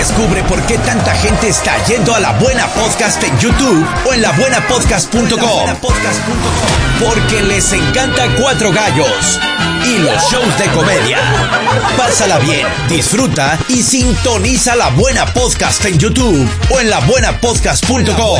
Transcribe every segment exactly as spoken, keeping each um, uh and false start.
Descubre por qué tanta gente está yendo a La Buena Podcast en YouTube o en la buena podcast punto com. Porque les encanta Cuatro Gallos y los shows de comedia. Pásala bien, disfruta y sintoniza La Buena Podcast en YouTube o en la buena podcast punto com.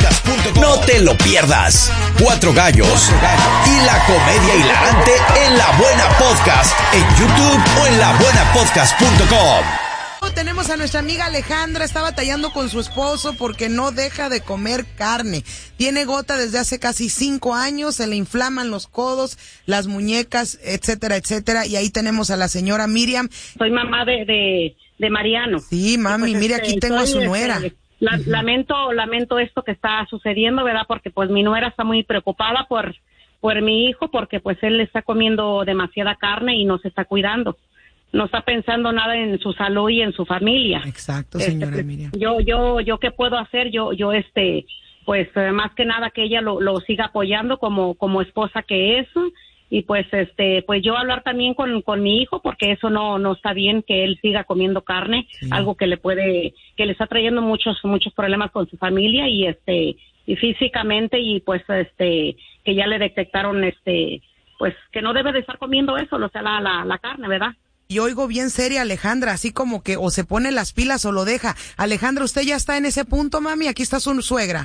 No te lo pierdas. Cuatro Gallos y la comedia hilarante en La Buena Podcast en YouTube o en la buena podcast punto com. Tenemos a nuestra amiga Alejandra, está batallando con su esposo porque no deja de comer carne. Tiene gota desde hace casi cinco años, se le inflaman los codos, las muñecas, etcétera, etcétera. Y ahí tenemos a la señora Miriam. Soy mamá de, de, de Mariano. Sí, mami, pues, mire, este, aquí tengo a su nuera. Este, la, uh-huh. Lamento, lamento esto que está sucediendo, ¿verdad? Porque pues mi nuera está muy preocupada por, por mi hijo, porque pues él está comiendo demasiada carne y no se está cuidando. No está pensando nada en su salud y en su familia. Exacto, señora este, Miriam. Yo, yo, yo, ¿qué puedo hacer? Yo, yo, este, pues, eh, más que nada que ella lo, lo siga apoyando como, como esposa que es, y pues, este, pues yo hablar también con, con mi hijo, porque eso no, no está bien que él siga comiendo carne, sí. Algo que le puede, que le está trayendo muchos, muchos problemas con su familia y este, y físicamente, y pues, este, que ya le detectaron, este, pues, que no debe de estar comiendo eso, o sea, la, la, la carne, ¿verdad? Y oigo bien seria, Alejandra, así como que o se pone las pilas o lo deja. Alejandra, ¿usted ya está en ese punto, mami? Aquí está su suegra.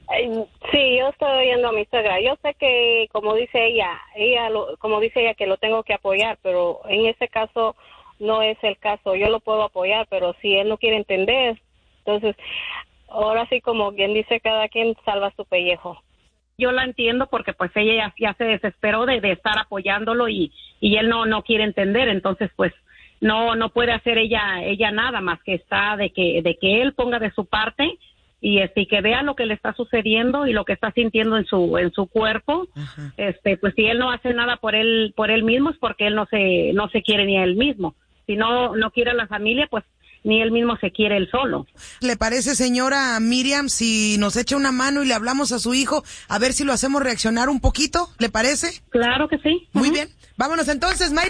Sí, yo estoy oyendo a mi suegra. Yo sé que, como dice ella, ella lo, como dice ella, que lo tengo que apoyar, pero en ese caso no es el caso. Yo lo puedo apoyar, pero si él no quiere entender, entonces, ahora sí, como quien dice, cada quien salva su pellejo. Yo la entiendo porque pues ella ya, ya se desesperó de, de estar apoyándolo y, y él no, no quiere entender, entonces pues no, no puede hacer ella, ella nada más que está de que, de que él ponga de su parte y este, y que vea lo que le está sucediendo y lo que está sintiendo en su, en su cuerpo. Ajá. Este, pues si él no hace nada por él, por él mismo es porque él no se, no se quiere ni a él mismo. Si no, no quiere a la familia, pues ni él mismo se quiere él solo. ¿Le parece, señora Miriam, si nos echa una mano y le hablamos a su hijo, a ver si lo hacemos reaccionar un poquito? ¿Le parece? Claro que sí. Muy uh-huh. bien. Vámonos entonces, Mayra.